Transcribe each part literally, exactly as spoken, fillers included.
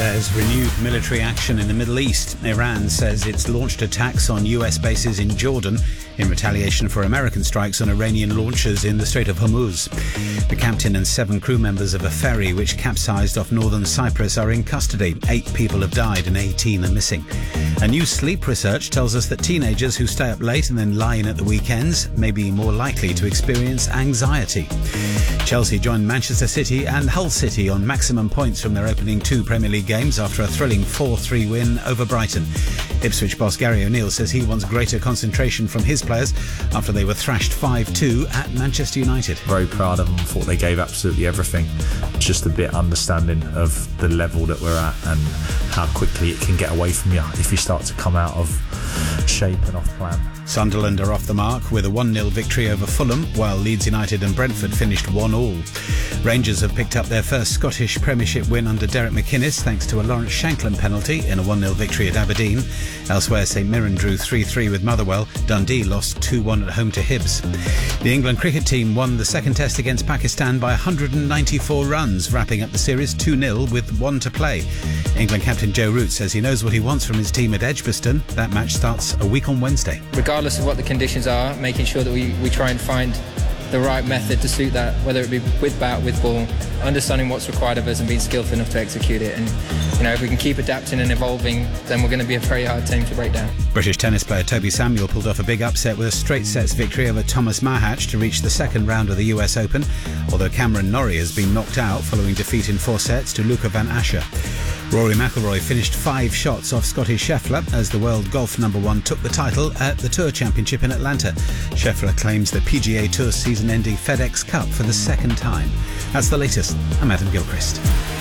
There's renewed military action in the Middle East. Iran says it's launched attacks on U S bases in Jordan in retaliation for American strikes on Iranian launchers in the Strait of Hormuz. The captain and seven crew members of a ferry which capsized off northern Cyprus are in custody. Eight people have died and eighteen are missing. A new sleep research tells us that teenagers who stay up late and then lie in at the weekends may be more likely to experience anxiety. Chelsea joined Manchester City and Hull City on maximum points from their opening two Premier League games after a thrilling four three win over Brighton. Ipswich boss Gary O'Neill says he wants greater concentration from his players after they were thrashed five two at Manchester United. Very proud of them. Thought they gave absolutely everything. Just a bit understanding of the level that we're at and how quickly it can get away from you if you start to come out of shape and off plan. Sunderland are off the mark with a one nil victory over Fulham, while Leeds United and Brentford finished one all. Rangers have picked up their first Scottish Premiership win under Derek McInnes thanks to a Lawrence Shankland penalty in a one nil victory at Aberdeen. Elsewhere, St Mirren drew three three with Motherwell. Dundee lost two one at home to Hibs. The England cricket team won the second test against Pakistan by one hundred ninety-four runs, wrapping up the series two nil with one to play. England captain Joe Root says he knows what he wants from his team at Edgbaston. That match starts a week on Wednesday. Regardless of what the conditions are, making sure that we, we try and find the right method to suit that, whether it be with bat, with ball, understanding what's required of us and being skillful enough to execute it. And, you know, if we can keep adapting and evolving, then we're going to be a very hard team to break down. British tennis player Toby Samuel pulled off a big upset with a straight sets victory over Thomas Mahatch to reach the second round of the U S Open, although Cameron Norrie has been knocked out following defeat in four sets to Luca van Asscher. Rory McIlroy finished five shots off Scotty Scheffler as the world golf number one took the title at the Tour Championship in Atlanta. Scheffler claims the P G A Tour season-ending FedEx Cup for the second time. That's the latest. I'm Adam Gilchrist.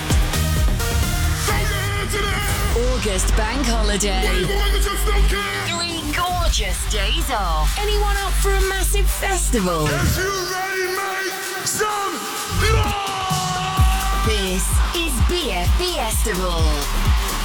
August Bank Holiday. Three gorgeous days off. Anyone up for a massive festival? If you ready, make some noise! This is B F Festival.